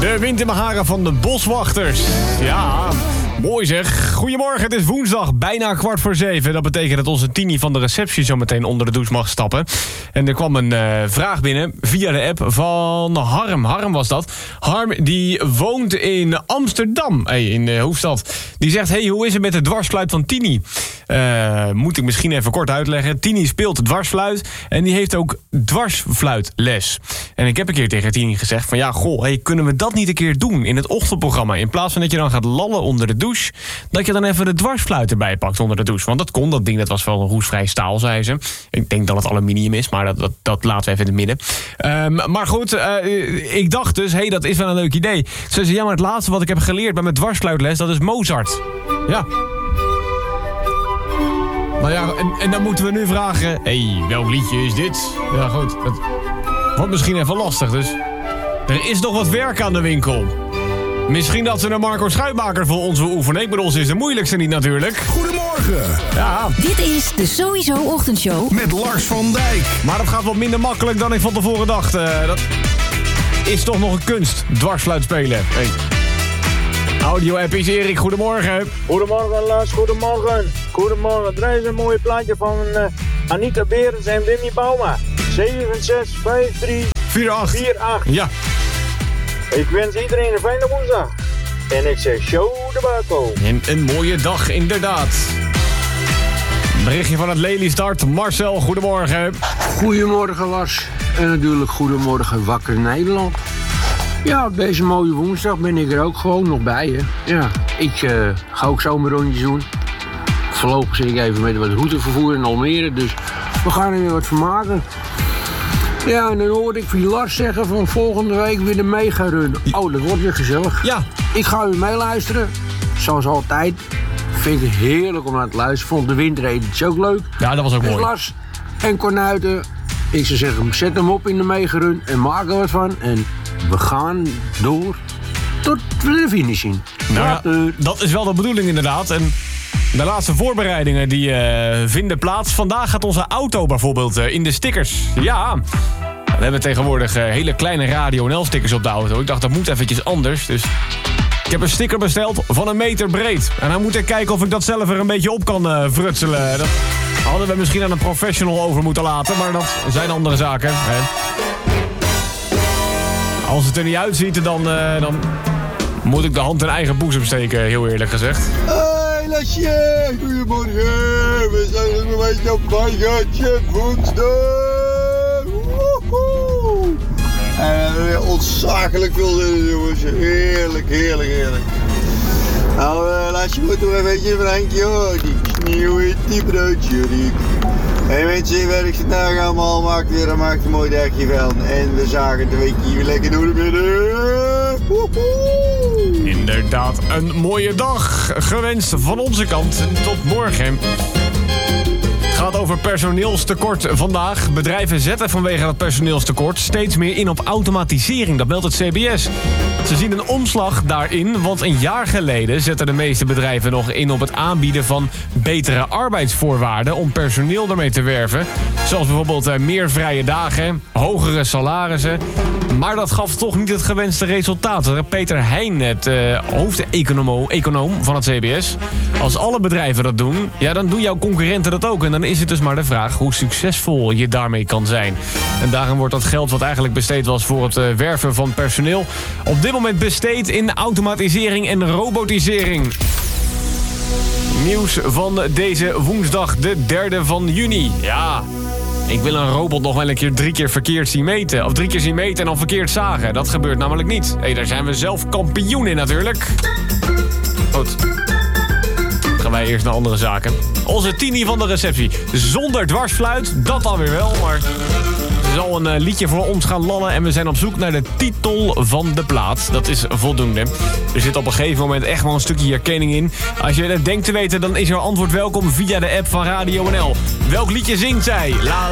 De wind in mijn haren van de boswachters. Ja, mooi zeg. Goedemorgen, het is woensdag, bijna 6:15. Dat betekent dat onze Tini van de receptie zo meteen onder de douche mag stappen. En er kwam een vraag binnen via de app van Harm. Harm was dat. Harm die woont in Amsterdam, in de hoofdstad. Die zegt, hey, hoe is het met de dwarsfluit van Tini? Moet ik misschien even kort uitleggen. Tini speelt dwarsfluit en die heeft ook dwarsfluitles. En ik heb een keer tegen Tini gezegd van ja, goh, hey, kunnen we dat niet een keer doen in het ochtendprogramma? In plaats van dat je dan gaat lallen onder de douche, dat je dan even de dwarsfluit erbij pakt onder de douche. Want dat kon, dat ding, dat was wel een roestvrij staal, zei ze. Ik denk dat het aluminium is, maar dat laten we even in het midden. Maar goed, ik dacht dus, hey, dat is wel een leuk idee. Ze zei, ja, maar het laatste wat ik heb geleerd bij mijn dwarsfluitles, dat is Mozart. Ja. Nou ja, en dan moeten we nu vragen, hey, welk liedje is dit? Ja goed, dat wordt misschien even lastig, dus er is nog wat werk aan de winkel. Misschien dat ze een Marco Schuitmaker voor ons wil oefenen. Ik bedoel, ze is de moeilijkste niet natuurlijk. Goedemorgen. Ja. Dit is de Sowieso Ochtendshow. Met Lars van Dijk. Maar dat gaat wat minder makkelijk dan ik van tevoren dacht. Dat is toch nog een kunst, dwarsfluit spelen. Hey. Audio-app is Erik, goedemorgen. Goedemorgen Lars, goedemorgen. Goedemorgen, er is een mooi plaatje van Anita Berends en Wimmy Bauma. 765348. Ja. Ik wens iedereen een fijne woensdag. En ik zeg show de Baco. En een mooie dag, inderdaad. Berichtje van het Lelystad. Marcel, goedemorgen. Goedemorgen Lars. En natuurlijk goedemorgen Wakker Nederland. Ja, op deze mooie woensdag ben ik er ook gewoon nog bij. Hè. Ja, ik ga ook zomerrondjes doen. Voorlopig zit ik even met wat routevervoer in Almere, dus we gaan er weer wat van maken. Ja, en dan hoorde ik van Lars zeggen van volgende week weer de mega-run. Oh, dat wordt weer gezellig. Ja. Ik ga weer meeluisteren. Zoals altijd. Vind ik heerlijk om naar te luisteren. Vond de windredens ook leuk. Ja, dat was ook dus mooi. Lars en Cornuiten, ik zou zeggen, zet hem op in de mega-run en maak er wat van. En we gaan door tot de finish zien. Nou ja, dat is wel de bedoeling inderdaad. En de laatste voorbereidingen die vinden plaats. Vandaag gaat onze auto bijvoorbeeld in de stickers. Ja, we hebben tegenwoordig hele kleine Radio NL stickers op de auto. Ik dacht dat moet eventjes anders. Dus ik heb een sticker besteld van 1 meter breed. En dan moet ik kijken of ik dat zelf er een beetje op kan frutselen. Dat hadden we misschien aan een professional over moeten laten. Maar dat zijn andere zaken. Als het er niet uitziet, dan moet ik de hand in eigen boezem steken, heel eerlijk gezegd. Hey Lasje, goedemorgen. We zijn er nog eens op Weigertje woensdag. Woehoe. En ontzaglijk veel zin in, jongens. Heerlijk, heerlijk, heerlijk. Nou, Lasje moet toch een beetje Frankje hoor. Die sneeuw in die broodje riep. Hey mensen, werk zit nou allemaal, maakt weer een mooi dagje van. En we zagen het een weekje weer lekker door de midden. Woehoe. Inderdaad, een mooie dag gewenst van onze kant. Tot morgen. Het gaat over personeelstekort vandaag. Bedrijven zetten vanwege dat personeelstekort steeds meer in op automatisering. Dat meldt het CBS. Ze zien een omslag daarin, want een jaar geleden zetten de meeste bedrijven nog in op het aanbieden van betere arbeidsvoorwaarden om personeel ermee te werven. Zoals bijvoorbeeld meer vrije dagen, hogere salarissen. Maar dat gaf toch niet het gewenste resultaat. Peter Heijn, het hoofdeconoom van het CBS. Als alle bedrijven dat doen, ja, dan doen jouw concurrenten dat ook. En dan is het dus maar de vraag hoe succesvol je daarmee kan zijn. En daarom wordt dat geld wat eigenlijk besteed was voor het werven van personeel op dit moment besteed in automatisering en robotisering. Nieuws van deze woensdag, de 3e van juni. Ja, ik wil een robot nog wel een keer 3 keer verkeerd zien meten. Of 3 keer zien meten en dan verkeerd zagen. Dat gebeurt namelijk niet. Hey, daar zijn we zelf kampioen in natuurlijk. Goed. Gaan wij eerst naar andere zaken. Onze Tini van de receptie. Zonder dwarsfluit, dat dan weer wel, maar ze zal een liedje voor ons gaan lallen en we zijn op zoek naar de titel van de plaat. Dat is voldoende. Er zit op een gegeven moment echt wel een stukje herkenning in. Als je het denkt te weten, dan is jouw antwoord welkom via de app van Radio NL. Welk liedje zingt zij?